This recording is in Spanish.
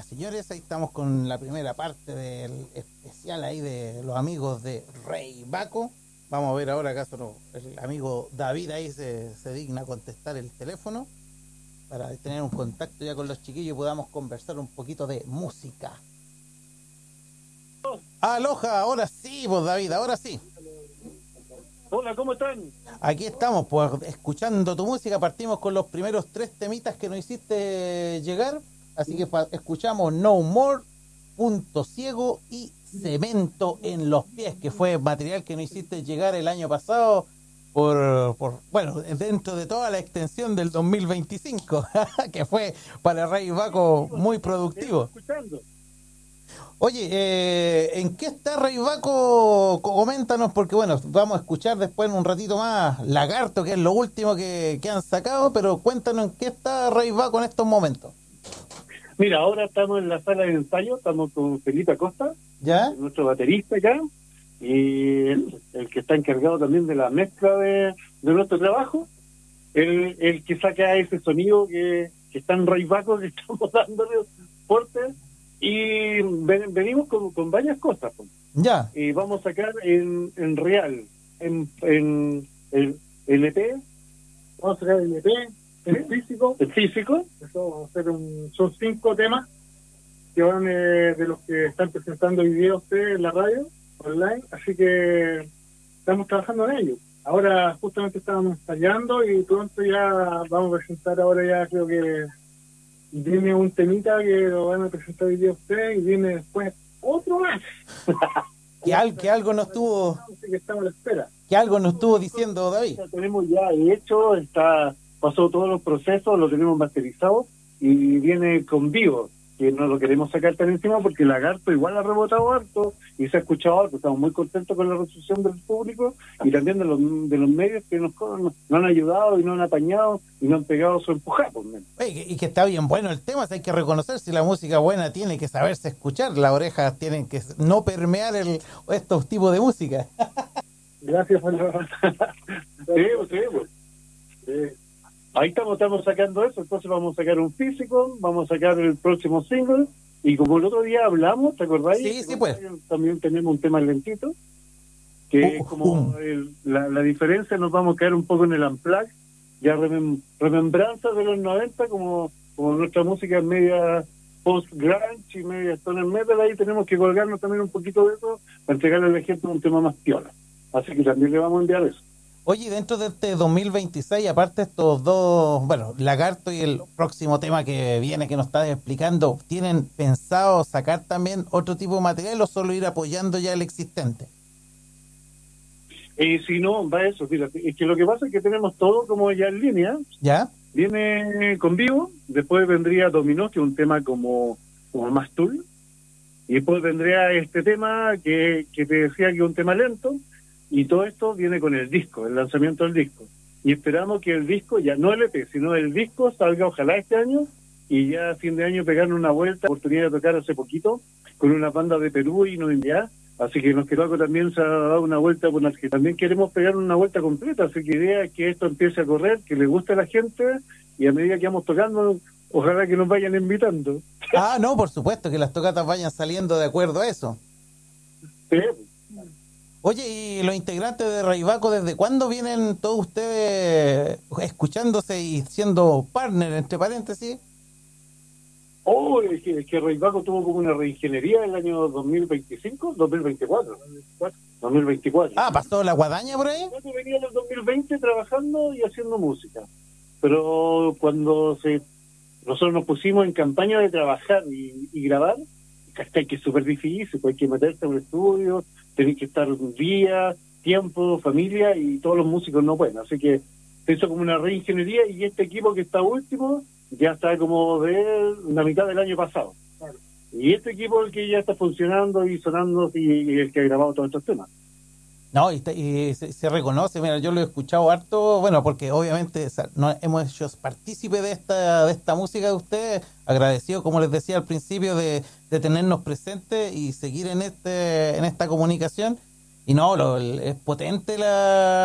Oiga, señores, ahí estamos con la primera parte del especial ahí de los amigos de Rey Baco. Vamos a ver ahora acaso el amigo David ahí se digna a contestar el teléfono para tener un contacto ya con los chiquillos y podamos conversar un poquito de música. Aloha, ahora sí, pues David, ahora sí. Hola, ¿cómo están? Aquí estamos, pues, escuchando tu música. Partimos con los primeros 3 temitas que nos hiciste llegar. Así que escuchamos No More, Punto Ciego y Cemento en los Pies, que fue material que nos hiciste llegar el año pasado bueno, dentro de toda la extensión del 2025, que fue para Rey Baco muy productivo. Escuchando. Oye, ¿en qué está Rey Baco? Coméntanos, porque bueno, vamos a escuchar después en un ratito más Lagarto, que es lo último que han sacado, pero cuéntanos en qué está Rey Baco en estos momentos. Mira, ahora estamos en la sala de ensayo, estamos con Felipe Acosta, ¿Ya? nuestro baterista acá, y el que está encargado también de la mezcla de nuestro trabajo, el que saca ese sonido que está en Rey Baco, que estamos dándole fuerte, y venimos con varias cosas. Pues. Ya. Y vamos a sacar en real, en el LP, vamos a sacar el LP, el físico. Eso vamos a hacer son 5 temas que van de los que están presentando hoy día ustedes en la radio, online, así que estamos trabajando en ello. Ahora justamente estábamos ensayando y pronto ya vamos a presentar, ahora ya creo que viene un temita que lo van a presentar hoy día ustedes y viene después otro más. que algo nos estuvo... que estamos a la espera. Que algo nos estuvo diciendo David. Lo tenemos ya hecho, pasó todos los procesos, lo tenemos masterizado y viene con vivo, que no lo queremos sacar tan encima porque Lagarto igual ha rebotado harto y se ha escuchado harto. Estamos muy contentos con la recepción del público y también de los medios que nos han ayudado y nos han apañado y nos han pegado su empujada. Y que está bien bueno el tema, hay que reconocer, si la música buena tiene que saberse escuchar, las orejas tienen que no permear estos tipos de música. Gracias, sí. Ahí estamos sacando eso, entonces vamos a sacar un físico, vamos a sacar el próximo single, y como el otro día hablamos, ¿te acordáis? Sí, pues. También tenemos un tema lentito, que es como la diferencia, nos vamos a quedar un poco en el unplugged, ya remembranzas de los 90, como nuestra música es media post-grunge y media stoner metal, ahí tenemos que colgarnos también un poquito de eso, para entregarle a la gente un tema más piola. Así que también le vamos a enviar eso. Oye, dentro de este 2026, aparte estos dos, bueno, Lagarto y el próximo tema que viene que nos estás explicando, ¿tienen pensado sacar también otro tipo de material o solo ir apoyando ya el existente? Si no, va eso, fíjate. Es que lo que pasa es que tenemos todo como ya en línea. ¿Ya? Viene con vivo, después vendría Dominó, que es un tema como más tool, y después vendría este tema que te decía que es un tema lento. Y todo esto viene con el disco, el lanzamiento del disco. Y esperamos que el disco, ya no el EP, sino el disco salga ojalá este año y ya a fin de año pegar una vuelta. Oportunidad de tocar hace poquito con una banda de Perú y no India. Así que Nosquerolco también se ha dado una vuelta por Argentina. También queremos pegar una vuelta completa, así que la idea es que esto empiece a correr, que le guste a la gente y a medida que vamos tocando, ojalá que nos vayan invitando. Ah, no, por supuesto, que las tocatas vayan saliendo de acuerdo a eso. Sí. Oye, ¿y los integrantes de Rey Baco, desde cuándo vienen todos ustedes escuchándose y siendo partner, entre paréntesis? Es que Rey Baco tuvo como una reingeniería en el año 2025, 2024. 2024. Ah, ¿pasó la guadaña por ahí? Yo venía en el 2020 trabajando y haciendo música. Pero cuando nosotros nos pusimos en campaña de trabajar y grabar, que es súper difícil, pues hay que meterse en un estudio, tenés que estar un día, tiempo, familia, y todos los músicos no pueden. Así que se hizo como una reingeniería y este equipo que está último ya está como de la mitad del año pasado. Claro. Y este equipo es el que ya está funcionando y sonando y el que ha grabado todos estos temas. No, y se reconoce, mira, yo lo he escuchado harto, bueno, porque obviamente hemos hecho partícipe de esta música de ustedes, agradecido, como les decía al principio, de tenernos presentes y seguir en esta comunicación, y no, es potente